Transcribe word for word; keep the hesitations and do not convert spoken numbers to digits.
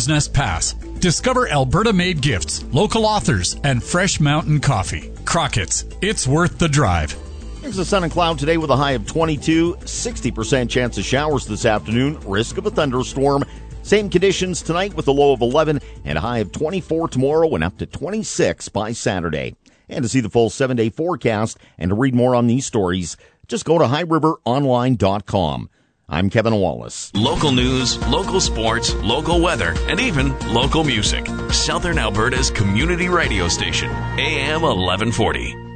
Nest Pass. Discover Alberta-made gifts, local authors, and fresh mountain coffee. Crockett's. It's worth the drive. Here's the sun and cloud today with a high of twenty-two, sixty percent chance of showers this afternoon, risk of a thunderstorm. Same conditions tonight with a low of eleven and a high of twenty-four tomorrow and up to twenty-six by Saturday. And to see the full seven-day forecast and to read more on these stories, just go to high river online dot com. I'm Kevin Wallace. Local news, local sports, local weather, and even local music. Southern Alberta's community radio station, A M eleven forty.